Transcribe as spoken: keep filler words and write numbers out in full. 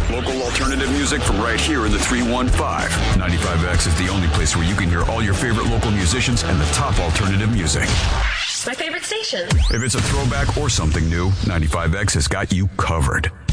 Local alternative music from right here in the three one five. ninety-five X is the only place where you can hear all your favorite local musicians and the top alternative music. My favorite station. If it's a throwback or something new, ninety-five X has got you covered.